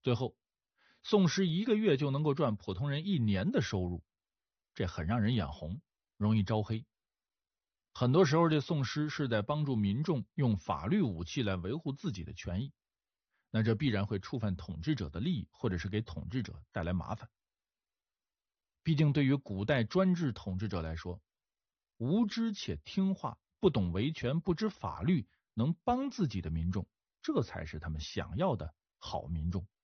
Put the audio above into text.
最后，宋师1个月就能够赚普通人1年的收入，这很让人眼红，容易招黑。很多时候，这宋师是在帮助民众用法律武器来维护自己的权益，那这必然会触犯统治者的利益，或者是给统治者带来麻烦。毕竟对于古代专制统治者来说，无知且听话、不懂维权、不知法律，能帮自己的民众，这才是他们想要的好民众。